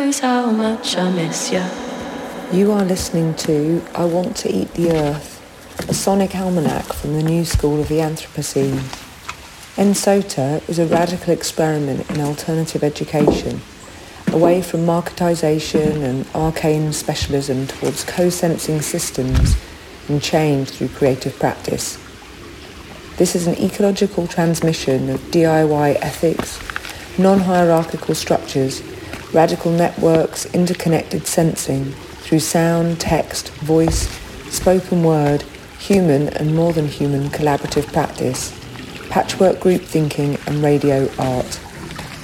How much I miss you. You are listening to I Want to Eat the Earth, a sonic almanac from the new school of the Anthropocene. ENSOTA is a radical experiment in alternative education, away from marketisation and arcane specialism towards co-sensing systems and change through creative practice. This is an ecological transmission of DIY ethics, non-hierarchical structures, radical networks, interconnected sensing through sound, text, voice, spoken word, human and more than human collaborative practice, patchwork group thinking and radio art.